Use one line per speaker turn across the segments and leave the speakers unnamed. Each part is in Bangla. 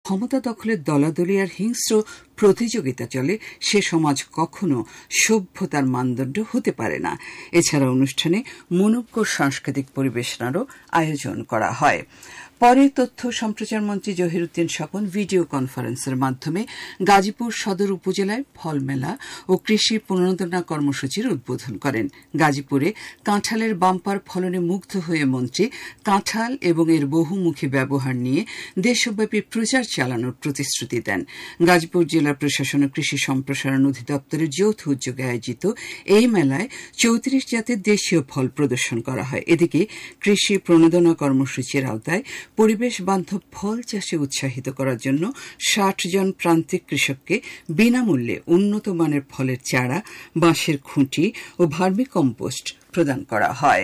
ক্ষমতা দখলের দলাদলি আর হিংস্র প্রতিযোগিতা চলে সে সমাজ কখনো সভ্যতার মানদণ্ড হতে পারে না। এছাড়া অনুষ্ঠানে মনোজ্ঞ সাংস্কৃতিক পরিবেশনারও আয়োজন করা হয়। পরে তথ্য সম্প্রচার মন্ত্রী জহিরুদ্দিন স্বপন ভিডিও কনফারেন্সের মাধ্যমে গাজীপুর সদর উপজেলায় ফল মেলা ও কৃষি পুনরুদ্ধার কর্মসূচির উদ্বোধন করেন। গাজীপুরে কাঁঠালের বাম্পার ফলনে মুগ্ধ হয়ে মন্ত্রী কাঁঠাল এবং এর বহুমুখী ব্যবহার নিয়ে দেশব্যাপী প্রচার চালানোর প্রতিশ্রুতি দেন। গাজীপুর জেলা প্রশাসন ও কৃষি সম্প্রসারণ অধিদপ্তরের যৌথ উদ্যোগে আয়োজিত এই মেলায় ৩৪ জাতের দেশীয় ফল প্রদর্শন করা হয়। এদিকে কৃষি প্রণোদনা কর্মসূচির আওতায় পরিবেশ বান্ধব ফল চাষে উৎসাহিত করার জন্য ৬০ জন প্রান্তিক কৃষককে বিনামূল্যে উন্নত মানের ফলের চারা, বাঁশের খুঁটি ও ভার্মি কম্পোস্ট প্রদান করা হয়।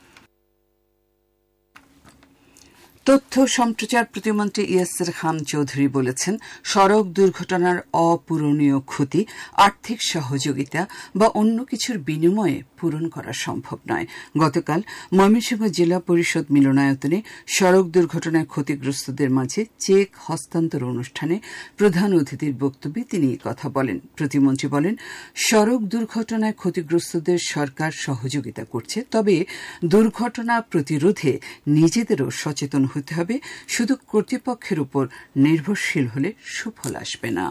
তথ্য সম্প্রচার প্রতিমন্ত্রী ইয়াসির খান চৌধুরী বলেছেন, সড়ক দুর্ঘটনার অপূরণীয় ক্ষতি আর্থিক সহযোগিতা বা অন্য কিছুর বিনিময়ে পূরণ করা সম্ভব নয়। গতকাল ময়মনসিংহ জেলা পরিষদ মিলনায়তনে সড়ক দুর্ঘটনায় ক্ষতিগ্রস্তদের মাঝে চেক হস্তান্তর অনুষ্ঠানে প্রধান অতিথির বক্তব্যে তিনি এই কথা বলেন। প্রতিমন্ত্রী বলেন, সড়ক দুর্ঘটনায় ক্ষতিগ্রস্তদের সরকার সহযোগিতা করছে, তবে দুর্ঘটনা প্রতিরোধে নিজেদেরও সচেতন হতে হবে। শুধু কর্তৃপক্ষের উপর নির্ভরশীল হলে সুফল আসবে না।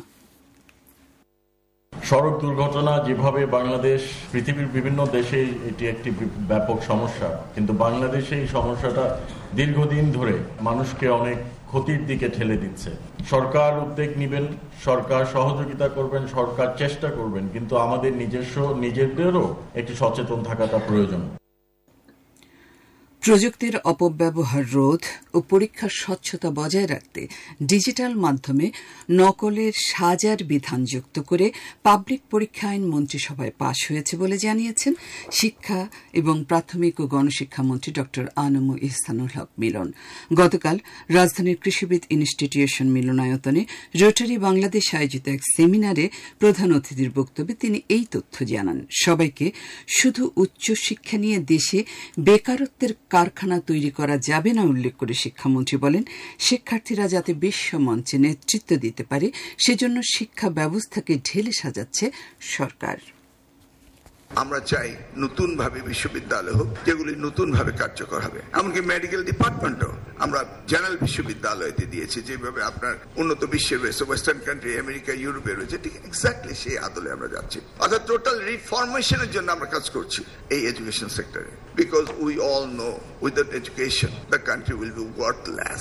সড়ক দুর্ঘটনা যেভাবে বাংলাদেশ পৃথিবীর বিভিন্ন দেশে এটি একটি ব্যাপক সমস্যা, কিন্তু বাংলাদেশে এই সমস্যাটা দীর্ঘদিন ধরে মানুষকে অনেক ক্ষতির দিকে ঠেলে দিচ্ছে। সরকার উদ্যোগ নেবেন, সরকার সহযোগিতা করবেন, সরকার চেষ্টা করবেন, কিন্তু আমাদের নিজেদেরও একটু সচেতন থাকাটা প্রয়োজন।
প্রযুক্তির অপব্যবহার রোধ ও পরীক্ষার স্বচ্ছতা বজায় রাখতে ডিজিটাল মাধ্যমে নকলের সাজার বিধান যুক্ত করে পাবলিক পরীক্ষা আইন মন্ত্রিসভায় পাশ হয়েছে বলে জানিয়েছেন শিক্ষা এবং প্রাথমিক ও গণশিক্ষা মন্ত্রী ড আনম ইহসানুল হক মিলন। গতকাল রাজধানীর কৃষিবিদ ইনস্টিটিউশন মিলনায়তনে রোটারি বাংলাদেশ আয়োজিত এক সেমিনারে প্রধান অতিথির বক্তব্যে তিনি এই তথ্য জানান। সবাইকে শুধু উচ্চশিক্ষা নিয়ে দেশে বেকারত্বের কারখানা তৈরি করা যাবে না উল্লেখ করে শিক্ষামন্ত্রী বলেন, শিক্ষার্থীরা যাতে বিশ্ব মঞ্চে নেতৃত্ব দিতে পারে সেজন্য শিক্ষা ব্যবস্থাকে ঢেলে সাজাচ্ছে সরকার।
আমরা চাই নতুন ভাবে বিশ্ববিদ্যালয় হোক, যেগুলি নতুন ভাবে কার্যকর হবে। এমনকি মেডিকেল ডিপার্টমেন্টও আমরা জেনারেল বিশ্ববিদ্যালয়তে দিয়েছি, যেভাবে আপনার উন্নত বিশ্বের রয়েছে, ওয়েস্টার্ন কান্ট্রি, আমেরিকা, ইউরোপে রয়েছে, ঠিক এক্স্যাক্টলি সেই আদলে আমরা যাচ্ছি। অর্থাৎ টোটাল রিফরমেশনের জন্য আমরা কাজ করছি এই এডুকেশন সেক্টরে, because we all know without education the country will be worthless.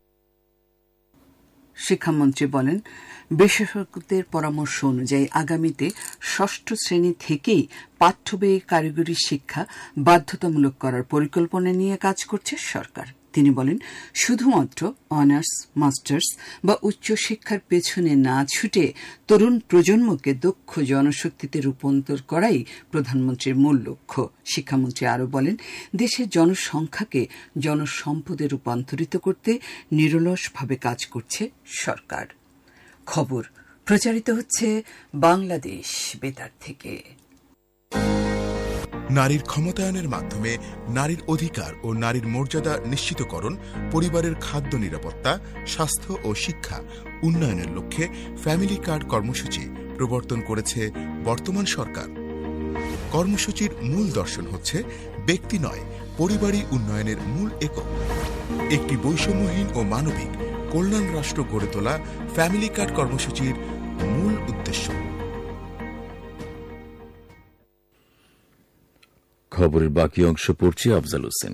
শিক্ষামন্ত্রী বলেন, বিশেষজ্ঞদের পরামর্শ অনুযায়ী আগামীতে ৬ষ্ঠ শ্রেণী থেকেই পাঠ্যব্যয়ী কারিগরি শিক্ষা বাধ্যতামূলক করার পরিকল্পনা নিয়ে কাজ করছে সরকার। তিনি বলেন, শুধুমাত্র অনার্স, মাস্টার্স বা উচ্চশিক্ষার পেছনে না ছুটে তরুণ প্রজন্মকে দক্ষ জনশক্তিতে রূপান্তর করাই প্রধানমন্ত্রীর মূল লক্ষ্য। শিক্ষামন্ত্রী আরও বলেন, দেশের জনসংখ্যাকে জনসম্পদে রূপান্তরিত করতে নিরলসভাবে কাজ করছে সরকার। খবর প্রচারিত হচ্ছে বাংলাদেশ বেতার থেকে।
নারীর ক্ষমতায়নের মাধ্যমে নারীর অধিকার ও নারীর মর্যাদা নিশ্চিতকরণ, পরিবারের খাদ্য নিরাপত্তা, স্বাস্থ্য ও শিক্ষা উন্নয়নের লক্ষ্যে ফ্যামিলি কার্ড কর্মসূচি প্রবর্তন করেছে বর্তমান সরকার। কর্মসূচির মূল দর্শন হচ্ছে ব্যক্তি নয়, পরিবারই উন্নয়নের মূল একক। একটি বৈষম্যহীন ও মানবিক কল্যাণ রাষ্ট্র গড়ে তোলা ফ্যামিলি কার্ড কর্মসূচির মূল উদ্দেশ্য।
খবরের বাকি অংশ পড়ছি আফজাল হোসেন।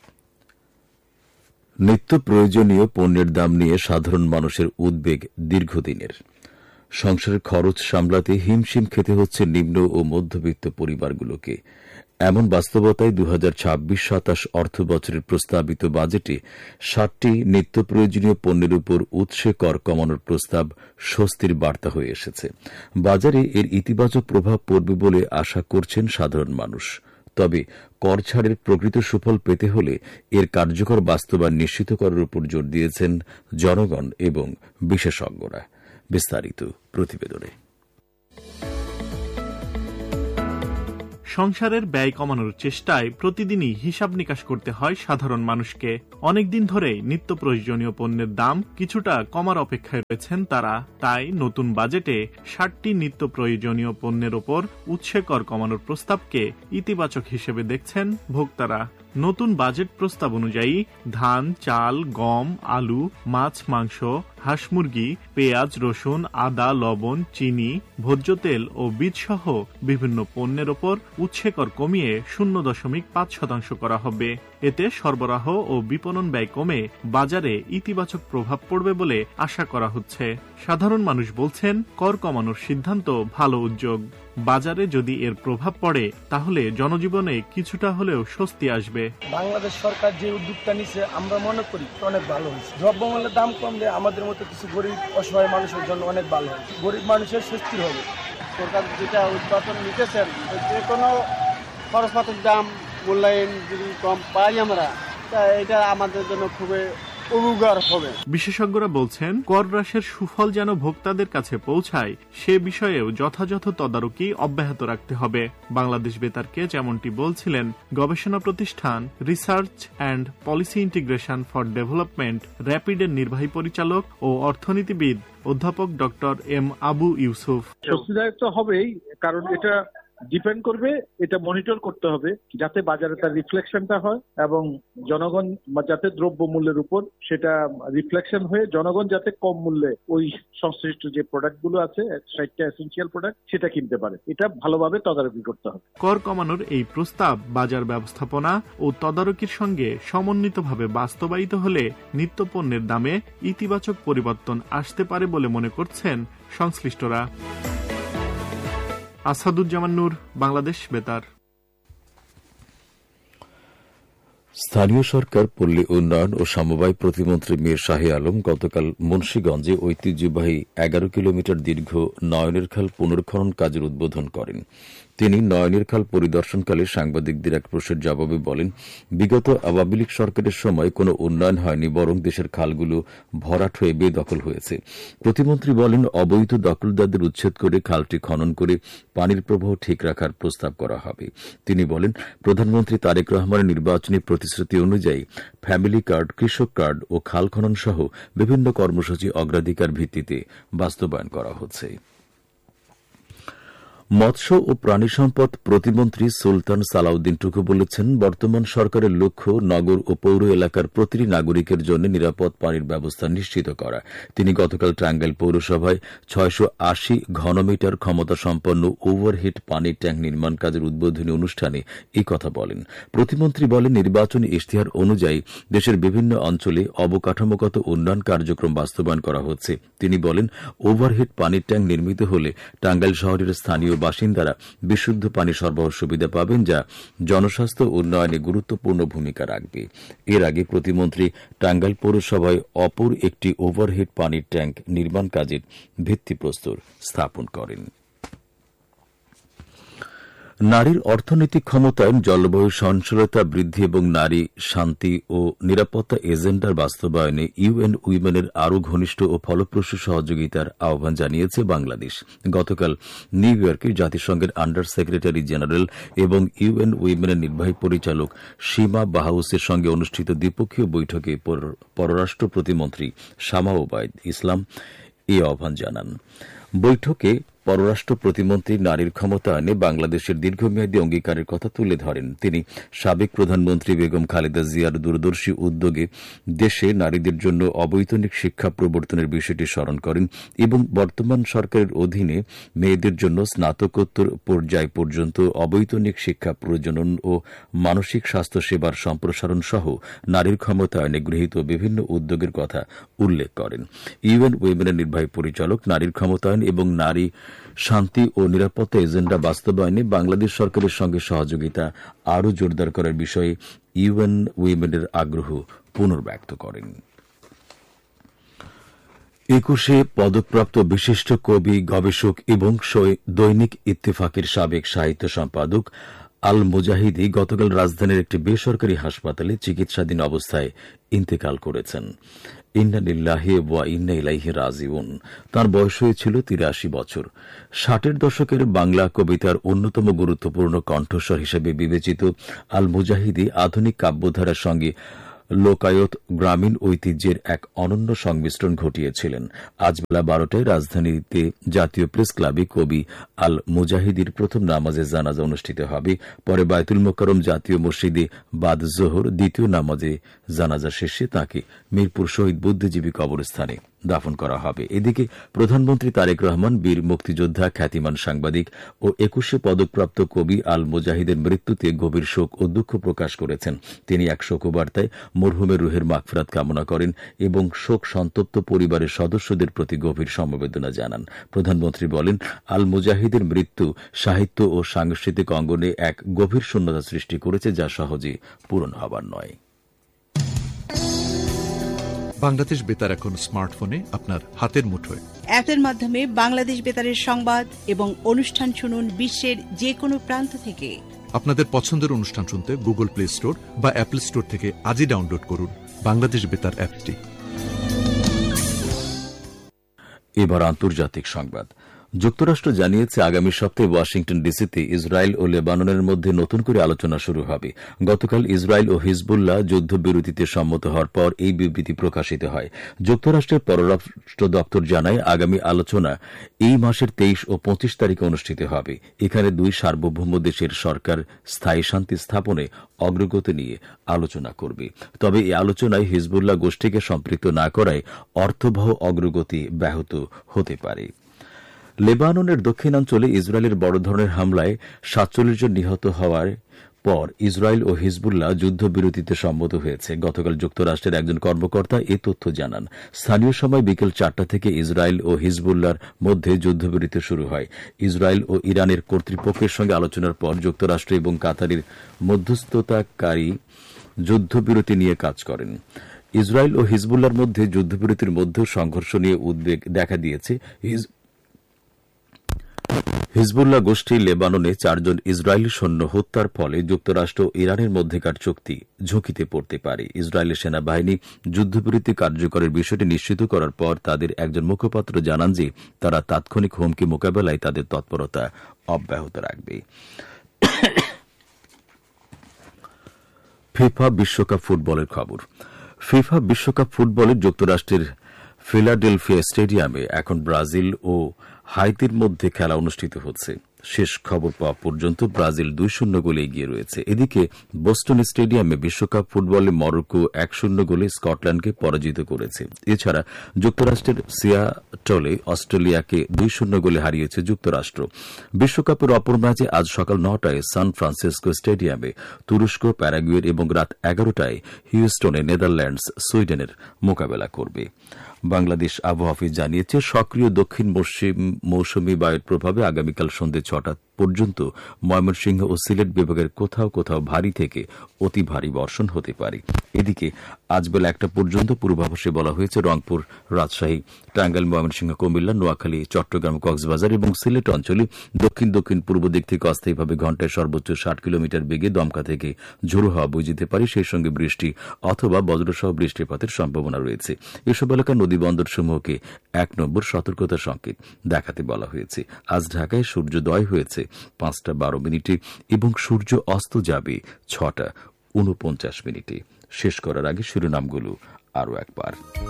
নিত্য প্রয়োজনীয় পণ্যের দাম নিয়ে সাধারণ মানুষের উদ্বেগ দীর্ঘদিনের। সংসারের খরচ সামলাতে হিমশিম খেতে হচ্ছে নিম্ন ও মধ্যবিত্ত পরিবারগুলোকে। এমন বাস্তবতায় ২০২৬-২৭ অর্থ বছরের প্রস্তাবিত বাজেটে ৬০টি নিত্য প্রয়োজনীয় পণ্যের উপর উৎসে কর কমানোর প্রস্তাব স্বস্তির বার্তা হয়ে এসেছে। বাজারে এর ইতিবাচক প্রভাব পড়বে বলে আশা করছেন সাধারণ মানুষ। তবে কর ছাড়ের প্রকৃত সুফল পেতে হলে এর কার্যকর বাস্তবায়ন নিশ্চিত করার উপর জোর দিয়েছেন জনগণ এবং বিশেষজ্ঞরা। বিস্তারিত প্রতিবেদনে।
সংসারের ব্যয় কমানোর চেষ্টায় প্রতিদিনই হিসাব নিকাশ করতে হয় সাধারণ মানুষকে। অনেকদিন ধরেই নিত্য প্রয়োজনীয় পণ্যের দাম কিছুটা কমার অপেক্ষায় রয়েছেন তারা। তাই নতুন বাজেটে 60টি নিত্য প্রয়োজনীয় পণ্যের ওপর উৎসে কর কমানোর প্রস্তাবকে ইতিবাচক হিসেবে দেখছেন ভোক্তারা। নতুন বাজেট প্রস্তাব অনুযায়ী ধান, চাল, গম, আলু, মাছ, মাংস, হাঁস মুরগি, পেঁয়াজ, রসুন, আদা, লবণ, চিনি, ভোজ্য তেল ও বীজ সহ বিভিন্ন পণ্যের ওপর উৎসে কর কমিয়ে 0.5% করা হবে। এতে সরবরাহ ও বিপণন ব্যয় কমে বাজারে ইতিবাচক প্রভাব পড়বে বলে আশা করা হচ্ছে। সাধারণ মানুষ বলছেন, কর কমানোর সিদ্ধান্ত ভালো উদ্যোগ। বাজারে যদি এর প্রভাব পড়ে তাহলে জনজীবনে কিছুটা হলেও স্বস্তি আসবে।
বাংলাদেশ সরকার যে উদ্যোগটা নিচ্ছে আমরা মনে করি অনেক ভালো হয়েছে। দ্রব্যমূল্যের দাম কমলে আমাদের মতো কিছু গরিব অসহায় মানুষের জন্য অনেক ভালো হবে, গরিব মানুষের স্বস্তি হবে।
সরকার যেটা উৎপাদন নিতেছেন, যে কোনো খরচপাতির দাম মূল্যায়ন যদি কম পাই আমরা, তা এটা আমাদের জন্য খুবই উপকার হবে।
বিশেষজ্ঞরা বলছেন, কর হ্রাসের সুফল যেন ভোক্তাদের কাছে পৌঁছায় সে বিষয়েও যথাযথ তদারকি অব্যাহত রাখতে হবে। বাংলাদেশ বেতারকে যেমনটি বলছিলেন গবেষণা প্রতিষ্ঠান research and policy integration for development র্যাপিডের নির্বাহী পরিচালক ও অর্থনীতিবিদ অধ্যাপক ডক্টর এম আবু ইউসুফ।
স্বস্তিদায়ক তো হবেই, কারণ এটা ডিপেন্ড করবে, এটা মনিটর করতে হবে যাতে বাজারে তার রিফ্লেকশনটা হয় এবং জনগণ যাতে দ্রব্য মূল্যের উপর সেটা রিফ্লেকশন হয়ে জনগণ যাতে কম মূল্যে ওই সংশ্লিষ্ট যে প্রোডাক্ট গুলো আছে 60টা এসেনশিয়াল প্রোডাক্ট সেটা কিনতে পারে। এটা ভালোভাবে তদারকি করতে হবে।
কর কমানোর এই প্রস্তাব বাজার ব্যবস্থাপনা ও তদারকির সঙ্গে সমন্বিতভাবে বাস্তবায়িত হলে নিত্যপণ্যের দামে ইতিবাচক পরিবর্তন আসতে পারে বলে মনে করছেন সংশ্লিষ্টরা। আসাদুজ্জামান নূর, বাংলাদেশ বেতার।
স্থানীয় সরকার, পল্লী উন্নয়ন ও সমবায় প্রতিমন্ত্রী মীর শাহে আলম গতকাল মুন্সিগঞ্জে ঐতিহ্যবাহী 11 কিলোমিটার দীর্ঘ নয়নের খাল পুনর্খনন কাজের উদ্বোধন করেন। তিনি নয়নের খাল পরিদর্শনকালে সাংবাদিকদের এক প্রশ্নের জবাবে বলেন, বিগত আওয়ামী লীগ সরকারের সময় কোনো উন্নয়ন হয়নি, বরং দেশের খালগুলো ভরাট হয়ে বেদখল হয়েছে। প্রতিমন্ত্রী বলেন, অবৈধ দখলদারদের উচ্ছেদ করে খালটি খনন করে পানির প্রবাহ ঠিক রাখার প্রস্তাব করা হবে। তিনি বলেন, প্রধানমন্ত্রী তারেক রহমানের নির্বাচনী প্রতিশ্রুতি অনুযায়ী ফ্যামিলি কার্ড, কৃষক কার্ড ও খাল খনন সহ বিভিন্ন কর্মসূচি অগ্রাধিকার ভিত্তিতে বাস্তবায়ন করা হচ্ছে। মৎস্য ও প্রাণী সম্পদ প্রতিমন্ত্রী সুলতান সালাউদ্দিন টুকু বলেছেন, বর্তমান সরকারের লক্ষ্য নগর ও পৌর এলাকার প্রতিটি নাগরিকের জন্য নিরাপদ পানির ব্যবস্থা নিশ্চিত করা। তিনি গতকাল টাঙ্গাইল পৌরসভায় 680 ঘনমিটার ক্ষমতা সম্পন্ন ওভারহেড পানির ট্যাঙ্ক নির্মাণ কাজের উদ্বোধনী অনুষ্ঠানে এই কথা বলেন। প্রতিমন্ত্রী বলেন, নির্বাচনী ইশতেহার অনুযায়ী দেশের বিভিন্ন অঞ্চলে অবকাঠামোগত উন্নয়ন কার্যক্রম বাস্তবায়ন করা হচ্ছে। তিনি বলেন, ওভারহেড পানির ট্যাঙ্ক নির্মিত হলে টাঙ্গাইল শহরের স্থানীয় বাসিন্দারা বিশুদ্ধ পানি সরবরাহ সুবিধা পাবেন, যা জনস্বাস্থ্য উন্নয়নে গুরুত্বপূর্ণ ভূমিকা রাখবে। এর আগে প্রতিমন্ত্রী টাঙ্গাইল পৌরসভায় অপর একটি ওভারহেড পানির ট্যাঙ্ক নির্মাণ কাজের ভিত্তিপ্রস্তর স্থাপন করেন। নারীর অর্থনৈতিক ক্ষমতায়ন, জলবায়ু সহনশীলতা বৃদ্ধি এবং নারী শান্তি ও নিরাপত্তা এজেন্ডার বাস্তবায়নে ইউএন উইমেনের আরও ঘনিষ্ঠ ও ফলপ্রসূ সহযোগিতার আহ্বান জানিয়েছে বাংলাদেশ। গতকাল নিউ ইয়র্কে জাতিসংঘের আন্ডার সেক্রেটারি জেনারেল এবং ইউএন উইমেনের নির্বাহী পরিচালক সীমা বাহাউসের সঙ্গে অনুষ্ঠিত দ্বিপক্ষীয় বৈঠকে পররাষ্ট্র প্রতিমন্ত্রী শামা ওবায়দ ইসলাম এই আহ্বান জানান। বৈঠকে পররাষ্ট্র প্রতিমন্ত্রী নারীর ক্ষমতায়নে বাংলাদেশের দীর্ঘমেয়াদী অঙ্গীকারের কথা তুলে ধরেন। তিনি সাবেক প্রধানমন্ত্রী বেগম খালেদা জিয়ার দূরদর্শী উদ্যোগে দেশে নারীদের জন্য অবৈতনিক শিক্ষা প্রবর্তনের বিষয়টি স্মরণ করেন এবং বর্তমান সরকারের অধীনে মেয়েদের জন্য স্নাতকোত্তর পর্যায় পর্যন্ত অবৈতনিক শিক্ষা প্রজনন ও মানসিক স্বাস্থ্য সেবার সম্প্রসারণ সহ নারীর ক্ষমতায়নে গৃহীত বিভিন্ন উদ্যোগের কথা উল্লেখ করেন। ইউএন উইমেনের নির্বাহী পরিচালক নারীর ক্ষমতায়ন এবং নারী শান্তি ও নিরাপত্তা এজেন্ডা বাস্তবায়নে বাংলাদেশ সরকারের সঙ্গে সহযোগিতা আরও জোরদার করার বিষয়ে ইউএন উইমেনের আগ্রহ পুনর্ব্যক্ত করেন। 21 পদকপ্রাপ্ত বিশিষ্ট কবি, গবেষক এবং দৈনিক ইত্তেফাকের সাবেক সাহিত্য সম্পাদক আল মুজাহিদি গতকাল রাজধানীর একটি বেসরকারি হাসপাতালে চিকিৎসাধীন অবস্থায় ইন্তেকাল করেছেন। ইন্না লিল্লাহি ওয়া ইন্না ইলাইহি রাজিউন। তাঁর বয়স হয়েছিল ৮৩ বছর। ৬০-এর দশকের বাংলা কবিতার অন্যতম গুরুত্বপূর্ণ কণ্ঠস্বর হিসেবে বিবেচিত আল মুজাহিদি আধুনিক কাব্যধারার সঙ্গে লোকায়ত গ্রামীণ ঐতিহ্যের এক অনন্য সংমিশ্রণ ঘটিয়েছিলেন। আজ বেলা ১২টায় রাজধানীতে জাতীয় প্রেস ক্লাবে কবি আল মুজাহিদির প্রথম নামাজে জানাজা অনুষ্ঠিত হবে। পরে বায়তুল মোকাররম জাতীয় মসজিদে বাদ জোহর দ্বিতীয় নামাজে জানাজা শেষে তাঁকে মিরপুর শহীদ বুদ্ধিজীবী কবরস্থানে দাফন করা হবে। এদিকে প্রধানমন্ত্রী তারেক রহমান বীর মুক্তিযোদ্ধা, খ্যাতিমান সাংবাদিক ও ২১শে পদকপ্রাপ্ত কবি আল মুজাহিদের মৃত্যুতে গভীর শোক ও দুঃখ প্রকাশ করেছেন। তিনি এক শোকবার্তায় মরহুমের রুহের মাগফিরাত কামনা করেন এবং শোক সন্তপ্ত পরিবারের সদস্যদের প্রতি গভীর সমবেদনা জানান। প্রধানমন্ত্রী বলেন, আল মুজাহিদের মৃত্যু সাহিত্য ও সাংস্কৃতিক অঙ্গনে এক গভীর শূন্যতা সৃষ্টি করেছে, যা সহজে পূরণ হবার নয়।
বাংলাদেশ বেতার এখন স্মার্টফোনে আপনার হাতের মুঠোয়।
অ্যাপের মাধ্যমে বাংলাদেশ বেতারের সংবাদ এবং অনুষ্ঠান শুনুন বিশ্বের যে কোনো প্রান্ত থেকে।
আপনাদের পছন্দের অনুষ্ঠান শুনতে গুগল প্লে স্টোর বা অ্যাপল স্টোর থেকে আজই ডাউনলোড করুন বাংলাদেশ বেতার অ্যাপটি।
এবার আন্তর্জাতিক সংবাদ। যুক্তরাষ্ট্র জানিয়েছে আগামী সপ্তাহে ওয়াশিংটন ডিসিতে ইসরায়েল ও লেবাননের মধ্যে নতুন করে আলোচনা শুরু হবে। গতকাল ইসরায়েল ও হিজবুল্লাহ যুদ্ধবিরতিতে সম্মত হওয়ার পর এই বিবৃতি প্রকাশিত হয়। যুক্তরাষ্ট্রের পররাষ্ট্র দপ্তর জানায়, আগামী আলোচনা এই মাসের ২৩ ও ২৫ তারিখে অনুষ্ঠিত হবে। এখানে দুই সার্বভৌম দেশের সরকার স্থায়ী শান্তি স্থাপনে অগ্রগতি নিয়ে আলোচনা করবে। তবে এই আলোচনায় হিজবুল্লাহ গোষ্ঠীকে সম্পৃক্ত না করায় অর্থবহ অগ্রগতি ব্যাহত হতে পারে। লেবাননের দক্ষিণাঞ্চলে ইসরায়েলের বড় ধরনের হামলায় ৪৭ জন নিহত হওয়ার পর ইসরায়েল ও হিজবুল্লাহ যুদ্ধবিরতিতে সম্মত হয়েছে। গতকাল যুক্তরাষ্ট্রের একজন কর্মকর্তা এ তথ্য জানান। স্থানীয় সময় বিকেল ৪টা থেকে ইসরায়েল ও হিজবুল্লাহর মধ্যে যুদ্ধবিরতি শুরু হয়। ইসরায়েল ও ইরানের কর্তৃপক্ষের সঙ্গে আলোচনার পর যুক্তরাষ্ট্র এবং কাতারের মধ্যস্থতাকারী যুদ্ধবিরতি নিয়ে কাজ করেন। ইসরায়েল ও হিজবুল্লাহর মধ্যে যুদ্ধবিরতির মধ্যেও সংঘর্ষ নিয়ে উদ্বেগ দেখা দিয়েছে। হিজবুল্লাহ গোষ্ঠী লেবাননে ৪ জন ইসরায়েলি সৈন্য হত্যার ফলে যুক্তরাষ্ট্র ও ইরানের মধ্যেকার চুক্তি ঝুঁকিতে পড়তে পারে। ইসরায়েলের সেনাবাহিনী যুদ্ধবিরতি কার্যকরের বিষয়টি নিশ্চিত করার পর তাদের একজন মুখপাত্র জানান যে তারা তাৎক্ষণিক হুমকি মোকাবেলায় তাদের তৎপরতা অব্যাহত রাখবে। ফিফা বিশ্বকাপ ফুটবলের খবর। ফিফা বিশ্বকাপ ফুটবলে যুক্তরাষ্ট্রের ফিলাডেলফিয়া স্টেডিয়ামে এখন ব্রাজিল ও হাইতির মধ্যে খেলা অনুষ্ঠিত হচ্ছে। শেষ খবর পাওয়া পর্যন্ত ব্রাজিল ২-০ গোলে এগিয়ে রয়েছে। এদিকে বোস্টন স্টেডিয়ামে বিশ্বকাপ ফুটবলে মরক্কো ১-০ গোলে স্কটল্যান্ডকে পরাজিত করেছে। এছাড়া যুক্তরাষ্ট্রের সিয়াটলে অস্ট্রেলিয়াকে ২-০ গোলে হারিয়েছে যুক্তরাষ্ট্র। বিশ্বকাপের অপর ম্যাচে আজ সকাল ৯টায় সান ফ্রান্সিসকো স্টেডিয়ামে তুরস্ক প্যারাগুয়ের এবং রাত ১১টায় হিউস্টনে নেদারল্যান্ডস সুইডেনের মোকাবেলা করবে। বাংলাদেশ আবহাওয়া অফিস জানিয়েছে, সক্রিয় দক্ষিণ মৌসুমী বায়ুর প্রভাবে আগামীকাল সন্ধ্যে ৬টা পর্যন্ত ময়মনসিংহ ও সিলেট বিভাগের কোথাও কোথাও ভারী থেকে অতি ভারী বর্ষণ হতে পারে। এদিকে আজ বেলা ১টা পর্যন্ত পূর্বাভাসে বলা হয়েছে, রংপুর, রাজশাহী, টাঙ্গাইল, ময়মনসিংহ, কুমিল্লা, নোয়াখালী, চট্টগ্রাম, কক্সবাজার এবং সিলেট অঞ্চলে দক্ষিণ দক্ষিণ পূর্ব দিক থেকে অস্থায়ীভাবে ঘণ্টায় সর্বোচ্চ ৬০ কিলোমিটার বেগে দমকা থেকে ঝোড়ো হাওয়া বয়ে যেতে পারে। সেই সঙ্গে বৃষ্টি অথবা বজ্রসহ বৃষ্টিপাতের সম্ভাবনা রয়েছে। এসব এলাকার নদী বন্দরসমূহকে ১ নম্বর সতর্কতা সংকেত দেখাতে বলা হয়েছে। আজ ঢাকায় সূর্যোদয় হয়েছে ৫টা ১২ এবং সূর্য অস্ত যাবে ৬টা ৪৯। শেষ করার আগে শিরোনামগুলো আরও একবার।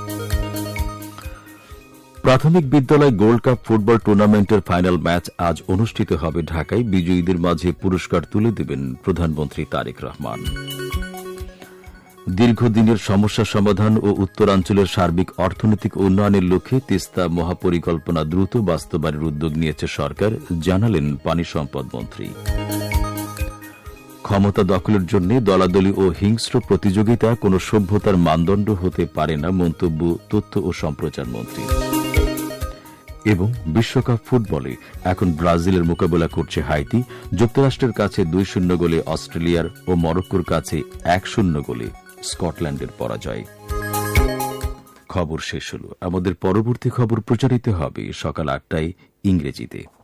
প্রাথমিক বিদ্যালয় গোল্ড কাপ ফুটবল টুর্নামেন্টের ফাইনাল ম্যাচ আজ অনুষ্ঠিত হবে ঢাকায়। বিজয়ীদের মাঝে পুরস্কার তুলে দেবেন প্রধানমন্ত্রী তারেক রহমান। দীর্ঘদিনের সমস্যা সমাধান ও উত্তরাঞ্চলের সার্বিক অর্থনৈতিক উন্নয়নের লক্ষ্যে তিস্তা মহাপরিকল্পনা দ্রুত বাস্তবায়নের উদ্যোগ নিয়েছে সরকার, জানালেন পানি সম্পদ মন্ত্রী। ক্ষমতা দখলের জন্য দলাদলি ও হিংস্র প্রতিযোগিতা কোনো সভ্যতার মানদণ্ড হতে পারে না, মন্তব্য তথ্য ও সম্প্রচার মন্ত্রী। এবং বিশ্বকাপ ফুটবলে এখন ব্রাজিলের মোকাবেলা করছে হাইতি। যুক্তরাষ্ট্রের কাছে ২-০ গোলে অস্ট্রেলিয়ার ও মরক্কোর কাছে ১-০ গোলে স্কটল্যান্ডের পরাজয়। খবর শেষ হল। আমাদের পরবর্তী খবর প্রচারিত হবে সকাল ৮টায় ইংরেজিতে।